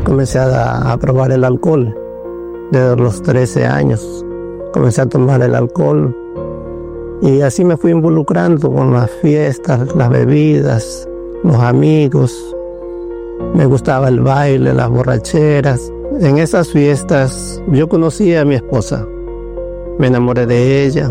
comencé a probar el alcohol. Desde los 13 años comencé a tomar el alcohol. Y así me fui involucrando con las fiestas, las bebidas, los amigos. Me gustaba el baile, las borracheras. En esas fiestas yo conocí a mi esposa. Me enamoré de ella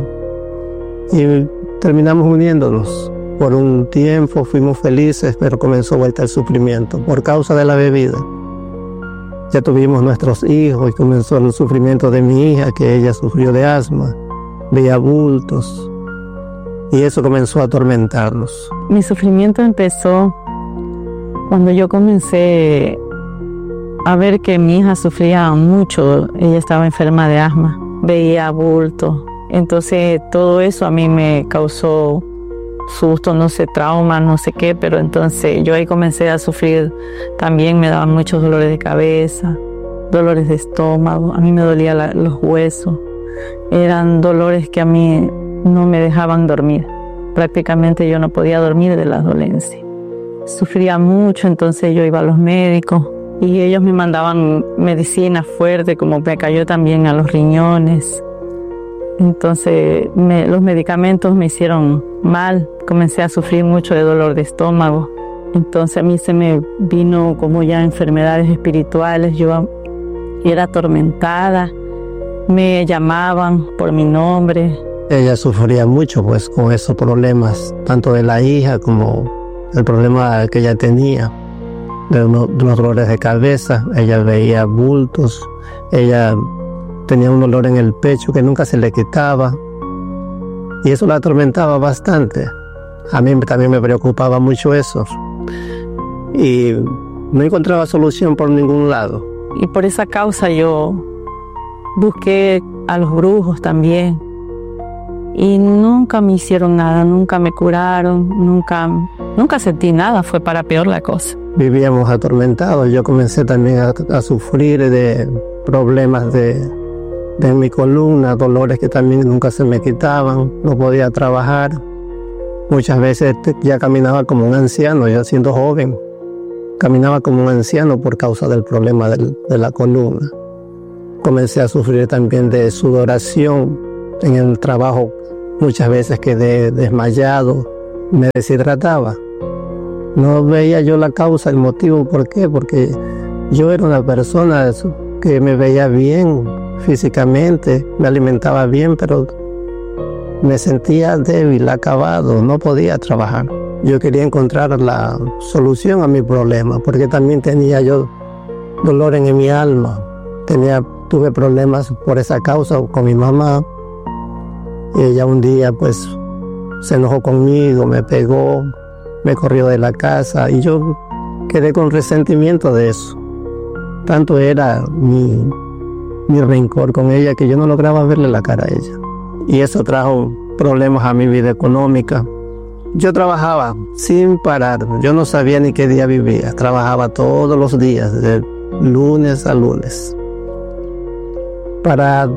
y terminamos uniéndonos. Por un tiempo fuimos felices, pero comenzó vuelta el sufrimiento por causa de la bebida. Ya tuvimos nuestros hijos y comenzó el sufrimiento de mi hija, que ella sufrió de asma, veía bultos, y eso comenzó a atormentarnos. Mi sufrimiento empezó cuando yo comencé a ver que mi hija sufría mucho. Ella estaba enferma de asma, veía bultos. Entonces todo eso a mí me causó susto, no sé, trauma, no sé qué, pero entonces yo ahí comencé a sufrir. También me daban muchos dolores de cabeza, dolores de estómago, a mí me dolían los huesos. Eran dolores que a mí no me dejaban dormir. Prácticamente yo no podía dormir de las dolencias. Sufría mucho, entonces yo iba a los médicos y ellos me mandaban medicina fuerte, como me cayó también a los riñones. Entonces los medicamentos me hicieron mal, comencé a sufrir mucho de dolor de estómago. Entonces a mí se me vino como ya enfermedades espirituales, yo era atormentada, me llamaban por mi nombre. Ella sufría mucho pues con esos problemas, tanto de la hija como el problema que ella tenía, de los dolores de cabeza. Ella veía bultos, ella tenía un dolor en el pecho que nunca se le quitaba y eso la atormentaba bastante. A mí también me preocupaba mucho eso y no encontraba solución por ningún lado. Y por esa causa yo busqué a los brujos también y nunca me hicieron nada, nunca me curaron, nunca sentí nada, fue para peor la cosa. Vivíamos atormentados, yo comencé también a sufrir de problemas de mi columna, dolores que también nunca se me quitaban, no podía trabajar. Muchas veces ya caminaba como un anciano, yo siendo joven, caminaba como un anciano por causa del problema de la columna. Comencé a sufrir también de sudoración en el trabajo, muchas veces quedé desmayado, me deshidrataba. No veía yo la causa, el motivo, ¿por qué? Porque yo era una persona que me veía bien físicamente, me alimentaba bien, pero me sentía débil, acabado, no podía trabajar. Yo quería encontrar la solución a mi problema, porque también tenía yo dolor en mi alma. Tuve problemas por esa causa con mi mamá. Y ella un día pues se enojó conmigo, me pegó, me corrió de la casa y yo quedé con resentimiento de eso. Tanto era mi rencor con ella que yo no lograba verle la cara a ella. Y eso trajo problemas a mi vida económica. Yo trabajaba sin parar, yo no sabía ni qué día vivía, trabajaba todos los días, de lunes a lunes, para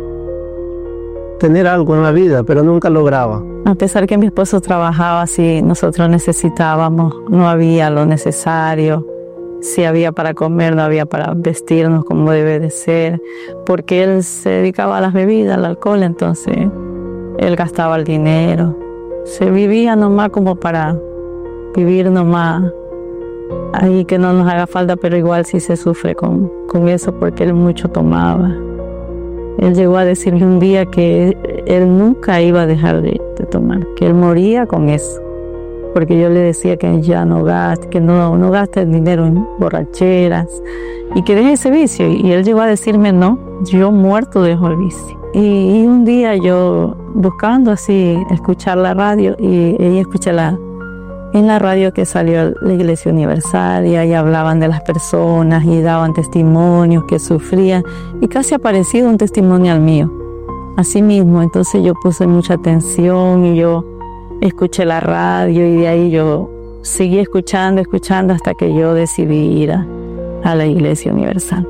tener algo en la vida, pero nunca lograba. A pesar que mi esposo trabajaba, si nosotros necesitábamos, no había lo necesario. Si había para comer, no había para vestirnos como debe de ser, porque él se dedicaba a las bebidas, al alcohol, entonces él gastaba el dinero. Se vivía nomás como para vivir nomás ahí, que no nos haga falta, pero igual sí se sufre con eso porque él mucho tomaba. Él llegó a decirme un día que él nunca iba a dejar de tomar, que él moría con eso. Porque yo le decía que ya no gaste, que no gaste el dinero en borracheras y que deje ese vicio. Y él llegó a decirme, no, yo muerto dejo el vicio. Y un día yo buscando así, escuchar la radio, y escuché en la radio que salió la Iglesia Universal y ahí hablaban de las personas y daban testimonios que sufrían y casi ha parecido un testimonio al mío. Así mismo, entonces yo puse mucha atención y yo escuché la radio y de ahí yo seguí escuchando hasta que yo decidí ir a la Iglesia Universal.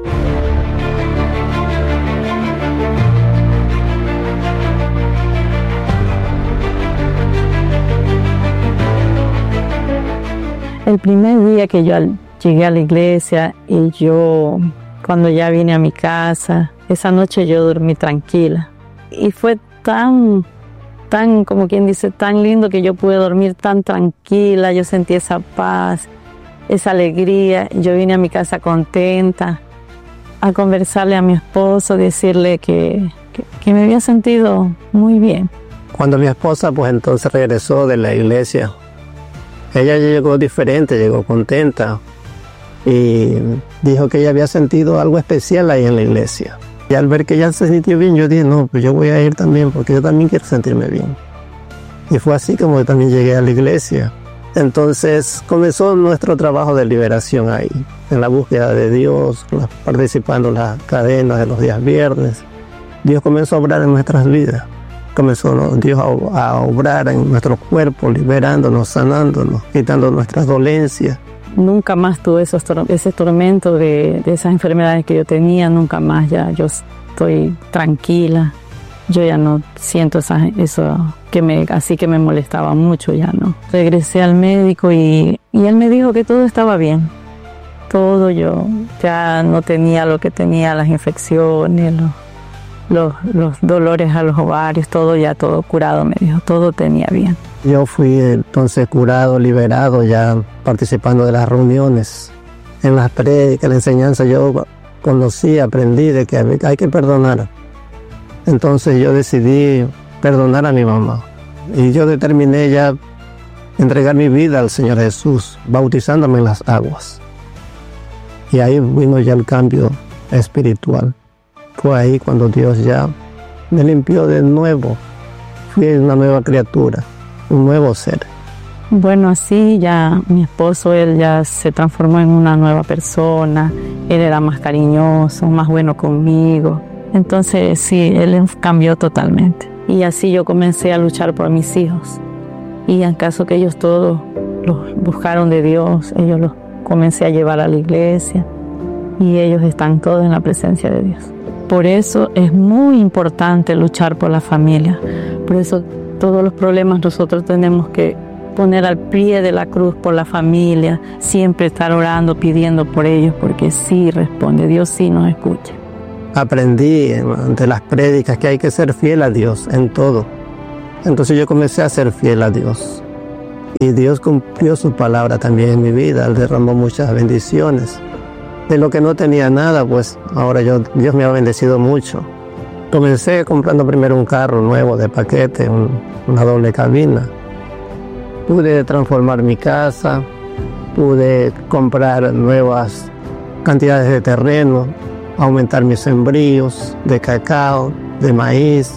El primer día que yo llegué a la iglesia y yo, cuando ya vine a mi casa, esa noche yo dormí tranquila. Y fue tan, como quien dice, tan lindo que yo pude dormir tan tranquila. Yo sentí esa paz, esa alegría. Yo vine a mi casa contenta a conversarle a mi esposo, decirle que me había sentido muy bien. Cuando mi esposa pues entonces regresó de la iglesia, ella llegó diferente, llegó contenta y dijo que ella había sentido algo especial ahí en la iglesia. Y al ver que ella se sintió bien, yo dije, no, pues yo voy a ir también porque yo también quiero sentirme bien. Y fue así como yo también llegué a la iglesia. Entonces comenzó nuestro trabajo de liberación ahí, en la búsqueda de Dios, participando en las cadenas de los días viernes. Dios comenzó a obrar en nuestras vidas. Comenzó Dios a obrar en nuestros cuerpos, liberándonos, sanándonos, quitando nuestras dolencias. Nunca más tuve ese tormento de esas enfermedades que yo tenía, nunca más. Ya yo estoy tranquila. Yo ya no siento eso así que me molestaba mucho, ya no. Regresé al médico y él me dijo que todo estaba bien. Todo, yo ya no tenía lo que tenía, las infecciones, los dolores a los ovarios, todo curado, me dijo, todo tenía bien. Yo fui entonces curado, liberado, ya participando de las reuniones, en las prédicas, en la enseñanza. Yo conocí, aprendí de que hay que perdonar. Entonces yo decidí perdonar a mi mamá. Y yo determiné ya entregar mi vida al Señor Jesús, bautizándome en las aguas. Y ahí vino ya el cambio espiritual. Fue ahí cuando Dios ya me limpió de nuevo. Fui una nueva criatura, un nuevo ser. Bueno, así ya mi esposo, él ya se transformó en una nueva persona. Él era más cariñoso, más bueno conmigo. Entonces sí, él cambió totalmente. Y así yo comencé a luchar por mis hijos. Y en caso que ellos todos los buscaron de Dios, ellos los comencé a llevar a la iglesia. Y ellos están todos en la presencia de Dios. Por eso es muy importante luchar por la familia. Por eso todos los problemas nosotros tenemos que poner al pie de la cruz por la familia. Siempre estar orando, pidiendo por ellos, porque sí responde, Dios sí nos escucha. Aprendí de las prédicas que hay que ser fiel a Dios en todo. Entonces yo comencé a ser fiel a Dios. Y Dios cumplió su palabra también en mi vida. Él derramó muchas bendiciones. De lo que no tenía nada, pues ahora Dios me ha bendecido mucho. Comencé comprando primero un carro nuevo de paquete, una doble cabina. Pude transformar mi casa, pude comprar nuevas cantidades de terreno, aumentar mis sembríos de cacao, de maíz.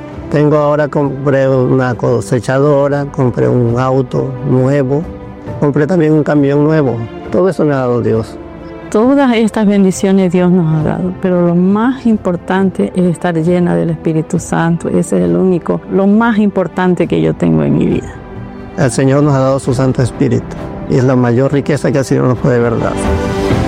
Compré una cosechadora, compré un auto nuevo, compré también un camión nuevo. Todo eso me ha dado Dios. Todas estas bendiciones Dios nos ha dado, pero lo más importante es estar llena del Espíritu Santo. Ese es lo más importante que yo tengo en mi vida. El Señor nos ha dado su Santo Espíritu y es la mayor riqueza que así nos puede ver dar.